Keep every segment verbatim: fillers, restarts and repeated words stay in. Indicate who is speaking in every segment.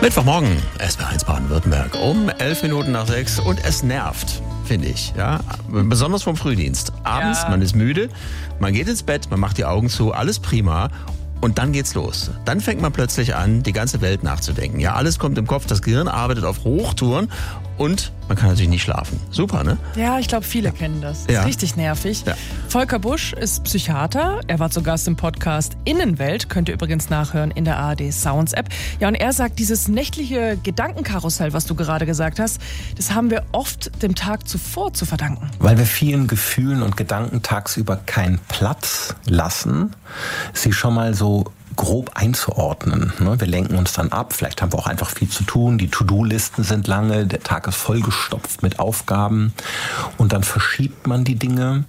Speaker 1: Mittwochmorgen, S W R eins Baden-Württemberg, um elf Minuten nach sechs und es nervt, finde ich. Ja? Besonders vom Frühdienst. Abends,
Speaker 2: Ja.
Speaker 1: man ist müde, man geht ins Bett, man macht die Augen zu, alles prima. Und dann geht's los. Dann fängt man plötzlich an, die ganze Welt nachzudenken. Ja, alles kommt im Kopf, das Gehirn arbeitet auf Hochtouren und man kann natürlich nicht schlafen. Super, ne?
Speaker 2: Ja, ich glaube, viele kennen das. Das
Speaker 1: Ja.
Speaker 2: ist richtig nervig.
Speaker 1: Ja.
Speaker 2: Volker Busch ist Psychiater. Er war zu Gast im Podcast Innenwelt. Könnt ihr übrigens nachhören in der A R D Sounds App. Ja, und er sagt, dieses nächtliche Gedankenkarussell, was du gerade gesagt hast, das haben wir oft dem Tag zuvor zu verdanken.
Speaker 3: Weil wir vielen Gefühlen und Gedanken tagsüber keinen Platz lassen, sie schon mal so grob einzuordnen. Wir lenken uns dann ab, vielleicht haben wir auch einfach viel zu tun, die To-Do-Listen sind lange, der Tag ist vollgestopft mit Aufgaben und dann verschiebt man die Dinge.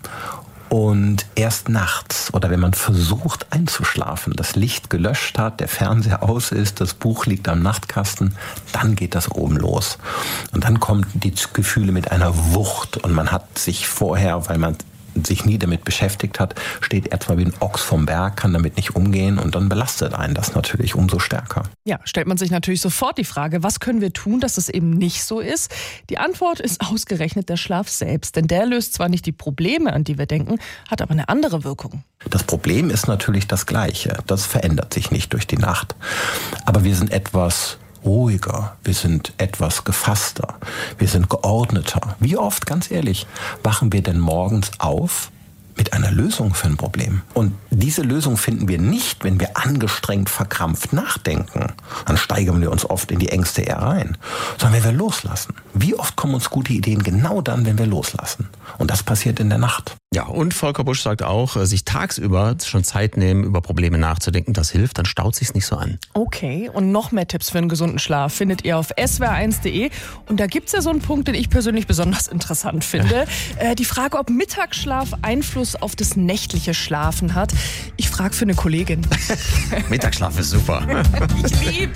Speaker 3: Und erst nachts oder wenn man versucht einzuschlafen, das Licht gelöscht hat, der Fernseher aus ist, das Buch liegt am Nachtkasten, dann geht das oben los. Und dann kommen die Gefühle mit einer Wucht und man hat sich vorher, weil man sich nie damit beschäftigt hat, steht etwa wie ein Ochs vom Berg, kann damit nicht umgehen und dann belastet einen das natürlich umso stärker.
Speaker 2: Ja, stellt man sich natürlich sofort die Frage, was können wir tun, dass es eben nicht so ist? Die Antwort ist ausgerechnet der Schlaf selbst, denn der löst zwar nicht die Probleme, an die wir denken, hat aber eine andere Wirkung.
Speaker 3: Das Problem ist natürlich das Gleiche, das verändert sich nicht durch die Nacht, aber wir sind etwas ruhiger, wir sind etwas gefasster, wir sind geordneter. Wie oft, ganz ehrlich, wachen wir denn morgens auf mit einer Lösung für ein Problem? Und diese Lösung finden wir nicht, wenn wir angestrengt, verkrampft nachdenken. Dann steigern wir uns oft in die Ängste eher rein, sondern wenn wir loslassen. Wie oft kommen uns gute Ideen genau dann, wenn wir loslassen? Und das passiert in der Nacht.
Speaker 1: Ja, und Volker Busch sagt auch, sich tagsüber schon Zeit nehmen, über Probleme nachzudenken, das hilft, dann staut sich's nicht so an.
Speaker 2: Okay, und noch mehr Tipps für einen gesunden Schlaf findet ihr auf s w r eins punkt de. Und da gibt's ja so einen Punkt, den ich persönlich besonders interessant finde. äh, die Frage, ob Mittagsschlaf Einfluss auf das nächtliche Schlafen hat. Ich frage für eine Kollegin.
Speaker 1: Mittagsschlaf ist super.
Speaker 2: Ich lieb's.